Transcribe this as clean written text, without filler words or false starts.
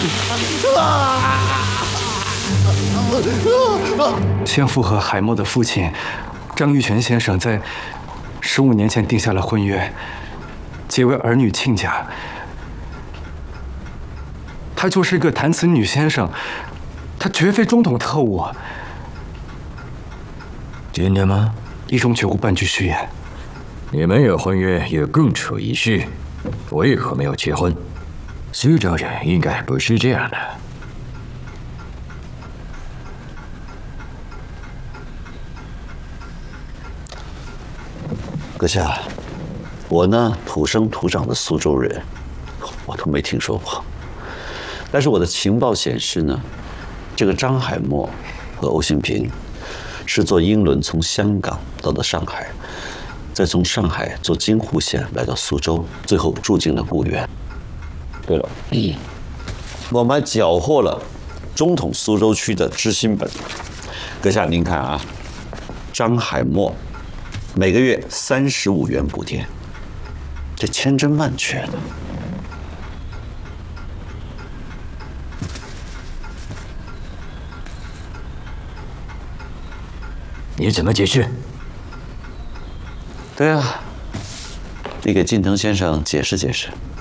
先父和海默的父亲张玉泉先生在15年前定下了婚约，结为儿女亲家。他就是个谭词女先生，他绝非中统特务。 真的吗？ 一中绝无半句虚言。 你们有婚约也共处一室，为何没有结婚？苏州人应该不是这样的。 阁下，我呢土生土长的苏州人，我都没听说过。但是我的情报显示呢，这个张海默和欧信平是坐英轮从香港到的上海，再从上海坐京沪线来到苏州，最后住进了故园。对了，我们还缴获了中统苏州区的知心本。阁下您看啊，张海默每个月35元补贴，这千真万确的。 你怎么解释？ 对啊，你给近藤先生解释解释。